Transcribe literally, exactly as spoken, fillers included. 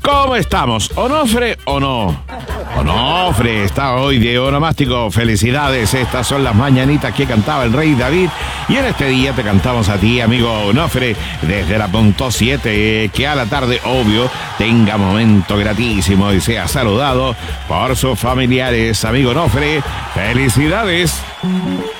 ¿Cómo estamos? ¿Onofre o no? Onofre está hoy de onomástico. Felicidades, estas son las mañanitas que cantaba el rey David. Y en este día te cantamos a ti, amigo Onofre, desde la punto siete. Que a la tarde, obvio, tenga momento gratísimo y sea saludado por sus familiares. Amigo Onofre, felicidades.